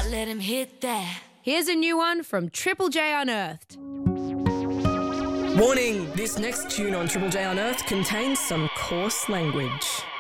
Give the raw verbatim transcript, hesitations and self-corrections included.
let him hit that. Here's a new one from Triple J Unearthed. Warning, this next tune on Triple J Unearthed contains some coarse language.